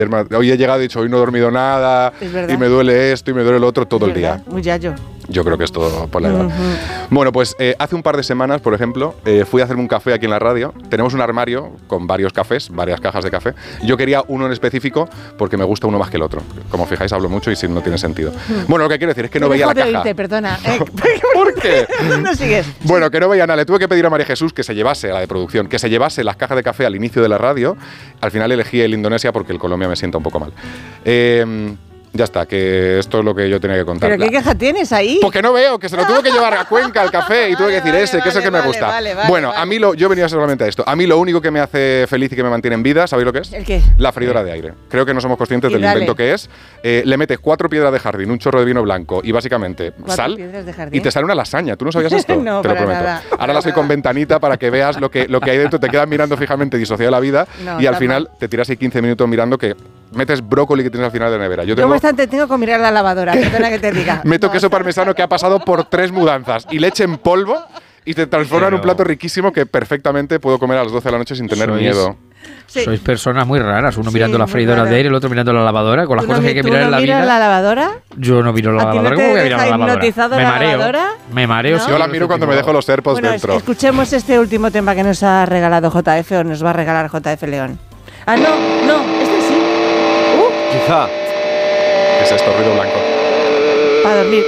Hoy he llegado y he dicho, hoy no he dormido nada, y me duele esto y me duele lo otro todo el día. Muy yayo. Yo creo que es todo por la edad. Bueno, pues hace un par de semanas, por ejemplo, fui a hacerme un café aquí en la radio. Tenemos un armario con varios cafés, varias cajas de café. Yo quería uno en específico porque me gusta uno más que el otro. Como fijáis, hablo mucho y si no tiene sentido. Bueno, lo que quiero decir es que no veía la caja. Oírte, perdona. ¿Por qué? No sigues. Bueno, que no veía nada. Le tuve que pedir a María Jesús que se llevase, a la de producción, que se llevase las cajas de café al inicio de la radio. Al final elegí el Indonesia porque el Colombia me sienta un poco mal. Ya está, que esto es lo que yo tenía que contar. ¿Pero qué queja tienes ahí? Porque no veo, que se lo tuve que llevar a Cuenca, al café, y tuve que decir ese, que es el que me gusta. Bueno, a mí yo venía solamente a esto. A mí lo único que me hace feliz y que me mantiene en vida, ¿sabéis lo que es? ¿El qué? La freidora de aire. Creo que no somos conscientes del invento que es. Le metes 4 piedras de jardín, un chorro de vino blanco y básicamente sal y te sale una lasaña. ¿Tú no sabías esto? No, te lo prometo. Nada, ahora la soy con ventanita para que veas lo que hay dentro. Te quedas mirando fijamente, disociado de la vida, y al final te tiras ahí 15 minutos mirando que metes brócoli que tienes al final de la nevera. Yo bastante tengo que mirar la lavadora, perdona que te diga. Meto queso parmesano que ha pasado por 3 mudanzas y leche en polvo y te transforma en un plato riquísimo que perfectamente puedo comer a las 12 de la noche sin tener miedo. Sí. Sois personas muy raras, uno mirando la freidora de aire, el otro mirando la lavadora, con las cosas que hay que mirar en la vida. ¿Tú no miras la lavadora? Yo no miro la lavadora. ¿Cómo voy a mirar la lavadora? Me mareo. ¿No? Yo la miro cuando me dejo los AirPods dentro. Escuchemos este último tema que nos ha regalado JF o nos va a regalar JF León. Ah, no, este sí. Quizá. ¿Qué es esto? Ruido blanco. Para dormir.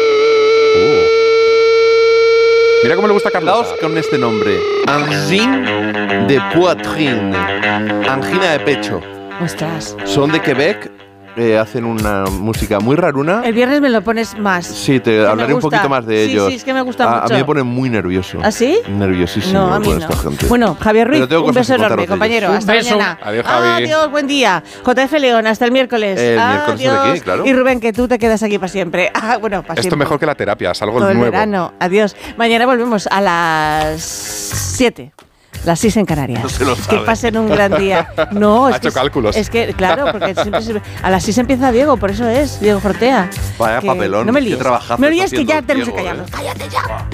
Mira cómo le gusta a Carlos con este nombre. Angine de poitrine. Angina de pecho. Ostras. Son de Quebec. Hacen una música muy raruna. El viernes me lo pones más. Sí, te hablaré un poquito más de ellos. Sí, es que me gusta mucho. A mí me pone muy nervioso. ¿Ah, sí? Nerviosísimo. No, a mí no. Esta gente. Bueno, Javier Ruiz, un beso enorme, compañero. Hasta mañana. Adiós, Javi. Adiós, buen día. JF León, hasta el miércoles. El miércoles aquí, claro. Y Rubén, que tú te quedas aquí para siempre. Bueno, para siempre. Esto mejor que la terapia, es algo todo nuevo. El verano. Adiós. Mañana volvemos a las 7. Las 6 en Canarias. No se lo sabe. Que pasen un gran día. No, ha hecho cálculos. Es que, claro, porque siempre a las 6 empieza Diego, por eso es, Diego Fortea. Vaya papelón. No me líes. Qué trabajazo me líes que ya haciendo tenemos que Diego, callarnos. ¡Cállate ya!